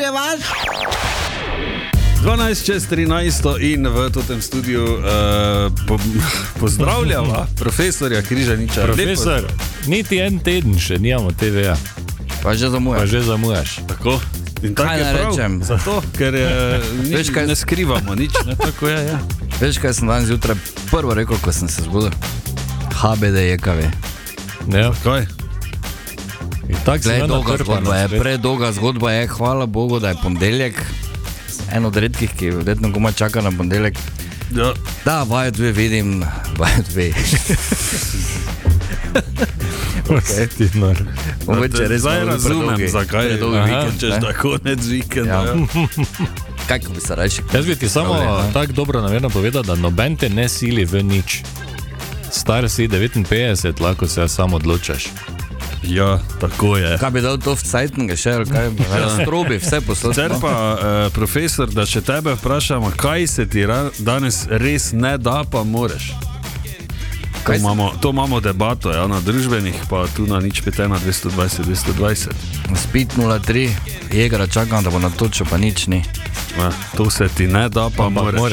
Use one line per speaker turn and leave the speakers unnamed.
nadaljevaš?
12:13 in v tem studiu pozdravljava profesorja Križaniča.
Profesor, niti en teden še nimamo TV-ja.
Pa že zamujaš.
Tako. In tako je prav.
Rečem?
Zato, ker ne skrivamo nič. Ne? Tako je, ja.
Veš, kaj sem danes zjutraj prvo rekel, ko sem se zbudil? HBD-JKV.
Ja.
Kaj?
Predolga zgodba je, hvala Bogu, da je ponedeljek. En od redkih, ki vedno komaj čaka na ponedeljek.
Ja.
Da, vaju dve vidim, vaju dve. Mogoče res
zdaj razumem, zakaj je vikend, češ da konec vikenda.
Ja. Kaj bi se reči?
Jaz bi ti samo tako dobro namerno povedal, da noben te ne sili v nič. Star si 59, lahko se samo odločaš.
Ja, tako je.
Kaj bi dal to v cajtnega še, ali kaj bi strobi, vse posod.
Sicer pa, profesor, da če tebe vprašamo, kaj se ti danes res ne da, pa moreš. To imamo debato, ja, na družbenih, pa tu na nič 5:1 220.
Spit 03, Jegra čakam, da bo natočil, pa nič ni.
To se ti ne da, pa moreš.